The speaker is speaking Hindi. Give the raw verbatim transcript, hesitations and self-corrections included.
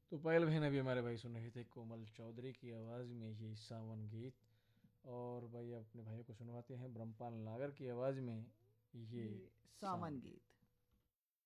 तो पायल बहन अभी हमारे भाई सुन रहे थे कोमल चौधरी की आवाज़ में ये सावन गीत। और भाई अपने भाइयों को सुनवाते हैं ब्रह्मपाल नागर की आवाज़ में ये ये सावन सामन गीत। गीत।